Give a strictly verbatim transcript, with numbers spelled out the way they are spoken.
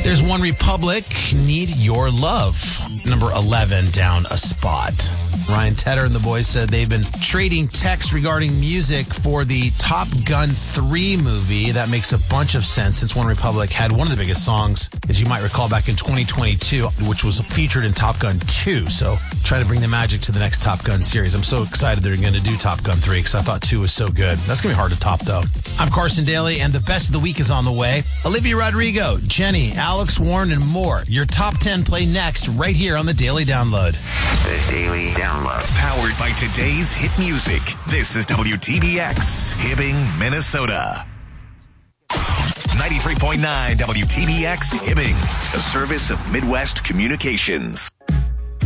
There's One Republic, Need Your Love. Number eleven, down a spot. Ryan Tedder and the boys said they've been trading texts regarding music for the Top Gun three movie. That makes a bunch of sense since One Republic had one of the biggest songs, as you might recall, back in twenty twenty-two, which was featured in Top Gun two. So try to bring the magic to the next Top Gun series. I'm so excited they're going to do Top Gun three because I thought two was so good. That's going to be hard to top, though. I'm Carson Daly, and the best of the week is on the way. Olivia Rodrigo, Jenny, Alex Warren, and more. Your top ten play next right here on the Daily Download. The Daily Download. Powered by today's hit music. This is W T B X, Hibbing, Minnesota. ninety-three point nine W T B X, Hibbing, a service of Midwest Communications.